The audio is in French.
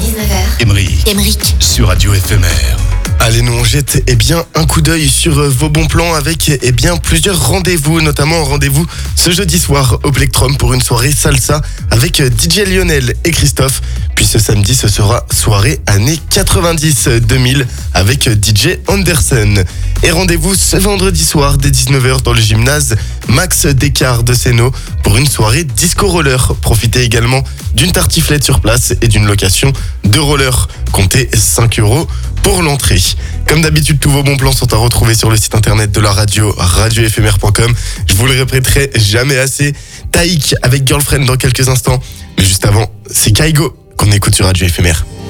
19h. Émeric. Sur Radio Éphémère. Allez, nous on jette un coup d'œil sur vos bons plans avec plusieurs rendez-vous, notamment un rendez-vous ce jeudi soir au Plectrum pour une soirée salsa avec DJ Lionel et Christophe. Puis ce samedi, ce sera soirée années 90-2000 avec DJ Anderson. Et rendez-vous ce vendredi soir dès 19h dans le gymnase Max Descartes de Sénaux pour une soirée disco roller. Profitez également d'une tartiflette sur place et d'une location de roller. Comptez 5 € pour l'entrée. Comme d'habitude, tous vos bons plans sont à retrouver sur le site internet de la radio, radioéphémère.com. Je vous le répéterai jamais assez. Taïk avec Girlfriend dans quelques instants. Mais juste avant, c'est Kaigo qu'on écoute sur Radio Éphémère.